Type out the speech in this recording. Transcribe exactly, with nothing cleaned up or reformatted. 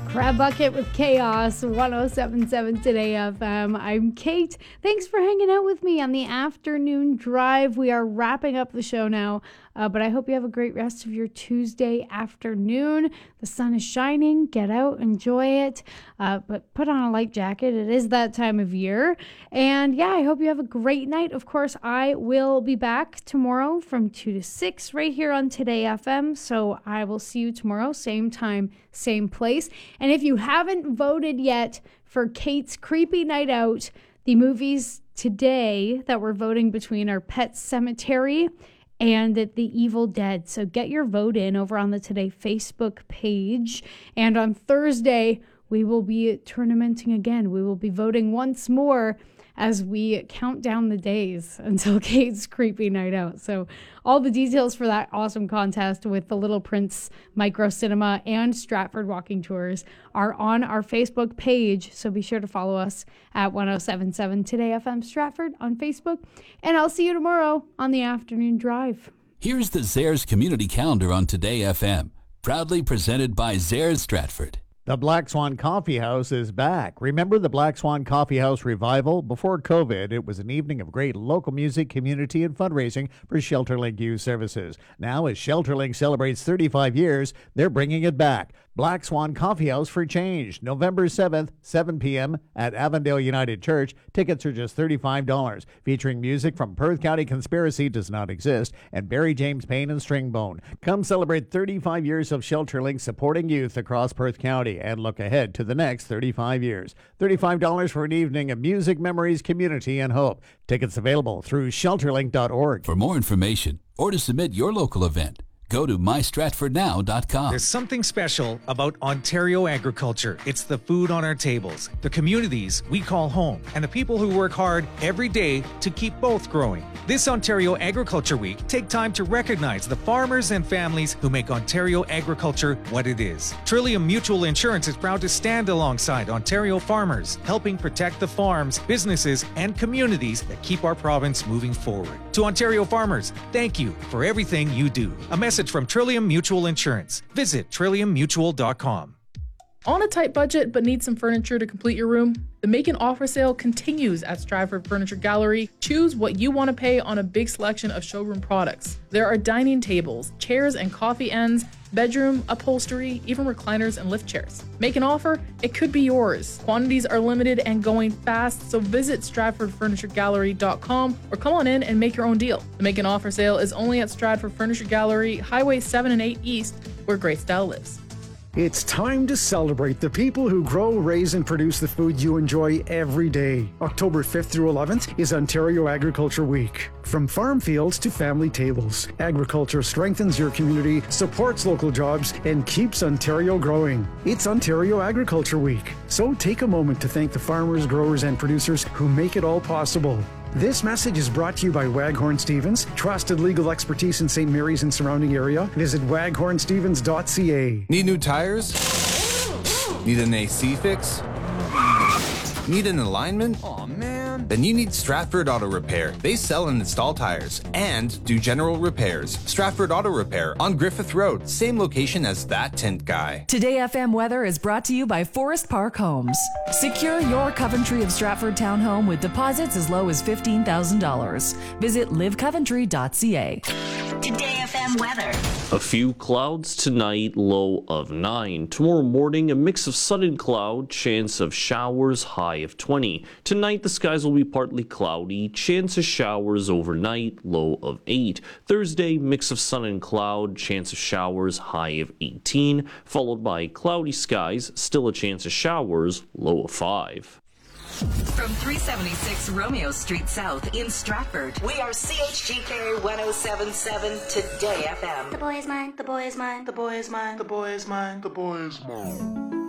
Crab Bucket with Chaos, one oh seven point seven Today F M. I'm Kate. Thanks for hanging out with me on the afternoon drive. We are wrapping up the show now, uh, but I hope you have a great rest of your Tuesday afternoon. The sun is shining. Get out, enjoy it, uh, but put on a light jacket. It is that time of year. And yeah, I hope you have a great night. Of course, I will be back tomorrow from two to six right here on Today F M. So I will see you tomorrow, same time, same place. And if you haven't voted yet for Kate's Creepy Night Out, the movies today that we're voting between are Pet Sematary and The Evil Dead. So get your vote in over on the Today Facebook page. And on Thursday, we will be tournamenting again. We will be voting once more as we count down the days until Kate's Creepy Night Out. So all the details for that awesome contest with the Little Prince Micro Cinema and Stratford Walking Tours are on our Facebook page. So be sure to follow us at one oh seven point seven Today F M Stratford on Facebook. And I'll see you tomorrow on the afternoon drive. Here's the Zares Community Calendar on Today F M, proudly presented by Zares Stratford. The Black Swan Coffee House is back. Remember the Black Swan Coffee House revival? Before COVID, it was an evening of great local music, community, and fundraising for ShelterLink Youth Services. Now, as ShelterLink celebrates thirty-five years, they're bringing it back. Black Swan Coffee House for Change, November seventh, seven p.m. at Avondale United Church. Tickets are just thirty-five dollars, featuring music from Perth County Conspiracy Does Not Exist and Barry James Payne and Stringbone. Come celebrate thirty-five years of ShelterLink supporting youth across Perth County and look ahead to the next thirty-five years. thirty-five dollars for an evening of music, memories, community, and hope. Tickets available through shelterlink dot org. For more information or to submit your local event, go to my stratford now dot com. There's something special about Ontario agriculture. It's the food on our tables, the communities we call home, and the people who work hard every day to keep both growing. This Ontario Agriculture Week, take time to recognize the farmers and families who make Ontario agriculture what it is. Trillium Mutual Insurance is proud to stand alongside Ontario farmers, helping protect the farms, businesses, and communities that keep our province moving forward. To Ontario farmers, thank you for everything you do. A message from Trillium Mutual Insurance. Visit trillium mutual dot com. On a tight budget but need some furniture to complete your room? The Make an Offer sale continues at Stratford Furniture Gallery. Choose what you want to pay on a big selection of showroom products. There are dining tables, chairs and coffee ends, bedroom, upholstery, even recliners and lift chairs. Make an offer? It could be yours. Quantities are limited and going fast, so visit stratford furniture gallery dot com or come on in and make your own deal. The Make an Offer sale is only at Stratford Furniture Gallery, Highway seven and eight East, where great style lives. It's time to celebrate the people who grow, raise, and produce the food you enjoy every day. October fifth through eleventh is Ontario Agriculture Week. From farm fields to family tables, agriculture strengthens your community, supports local jobs, and keeps Ontario growing. It's Ontario Agriculture Week, so take a moment to thank the farmers, growers, and producers who make it all possible. This message is brought to you by Waghorn Stevens, trusted legal expertise in Saint Mary's and surrounding area. Visit waghorn stevens dot c a. Need new tires? Need an A C fix? Need an alignment? Aw, man. Then you need Stratford Auto Repair. They sell and install tires and do general repairs. Stratford Auto Repair on Griffith Road, same location as that tint guy. Today F M weather is brought to you by Forest Park Homes. Secure your Coventry of Stratford townhome with deposits as low as fifteen thousand dollars. Visit live coventry dot c a. Today F M weather. A few clouds tonight, low of nine. Tomorrow morning, a mix of sun and cloud, chance of showers, high of twenty. Tonight, the skies will be partly cloudy, chance of showers overnight, low of eight. Thursday, mix of sun and cloud, chance of showers, high of eighteen, followed by cloudy skies, still a chance of showers, low of five. From three seventy-six Romeo Street South in Stratford, we are C H G K one oh seven point seven Today F M. The boy is mine, the boy is mine, the boy is mine, the boy is mine, the boy is mine.